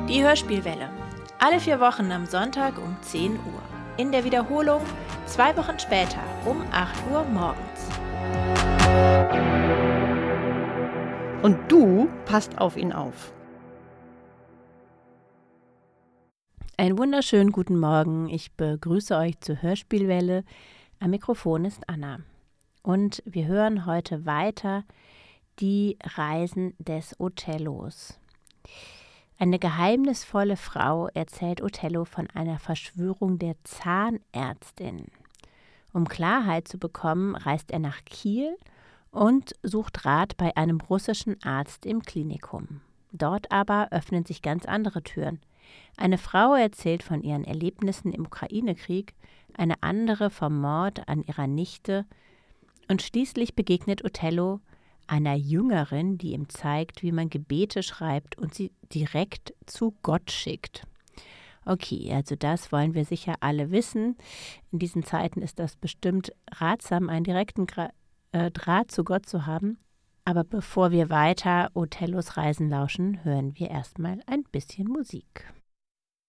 Die Hörspielwelle. Alle 4 Wochen am Sonntag um 10 Uhr. In der Wiederholung 2 Wochen später um 8 Uhr morgens. Und du passt auf ihn auf. Einen wunderschönen guten Morgen. Ich begrüße euch zur Hörspielwelle. Am Mikrofon ist Anna. Und wir hören heute weiter die Reisen des Othellos. Eine geheimnisvolle Frau erzählt Othello von einer Verschwörung der Zahnärztin. Um Klarheit zu bekommen, reist er nach Kiel und sucht Rat bei einem russischen Arzt im Klinikum. Dort aber öffnen sich ganz andere Türen. Eine Frau erzählt von ihren Erlebnissen im Ukraine-Krieg, eine andere vom Mord an ihrer Nichte und schließlich begegnet Othello einer Jüngerin, die ihm zeigt, wie man Gebete schreibt und sie direkt zu Gott schickt. Okay, also das wollen wir sicher alle wissen. In diesen Zeiten ist das bestimmt ratsam, einen direkten Draht zu Gott zu haben. Aber bevor wir weiter Othellos Reisen lauschen, hören wir erstmal ein bisschen Musik.